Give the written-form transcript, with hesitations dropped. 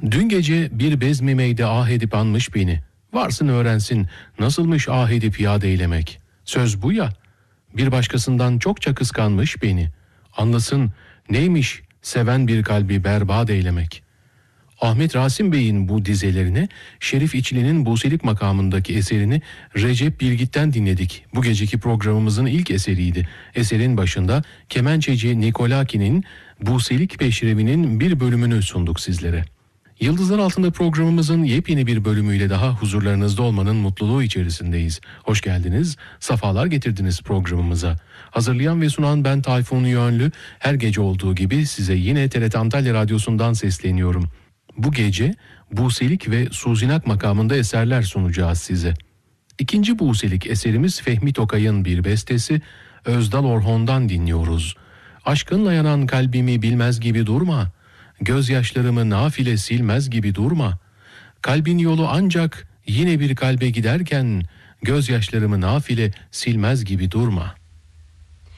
Dün gece bir bezmi meyde ah edip anmış beni. Varsın öğrensin nasılmış ah edip yad eylemek. Söz bu ya, bir başkasından çokça kıskanmış beni. Anlasın neymiş seven bir kalbi berbat eylemek. Ahmet Rasim Bey'in bu dizelerini, Şerif İçli'nin Buselik makamındaki eserini Recep Bilgit'ten dinledik. Bu geceki programımızın ilk eseriydi. Eserin başında kemençeci Nikolaki'nin Buselik Peşrevi'nin bir bölümünü sunduk sizlere. Yıldızlar Altında programımızın yepyeni bir bölümüyle daha huzurlarınızda olmanın mutluluğu içerisindeyiz. Hoş geldiniz, safalar getirdiniz programımıza. Hazırlayan ve sunan ben Tayfun Yönlü. Her gece olduğu gibi size yine TRT Antalya Radyosu'ndan sesleniyorum. Bu gece Buselik ve Suzinak makamında eserler sunacağız size. İkinci Buselik eserimiz Fehmi Tokay'ın bir bestesi, Özdal Orhon'dan dinliyoruz. Aşkınla yanan kalbimi bilmez gibi durma, gözyaşlarımı nafile silmez gibi durma. Kalbin yolu ancak yine bir kalbe giderken, gözyaşlarımı nafile silmez gibi durma.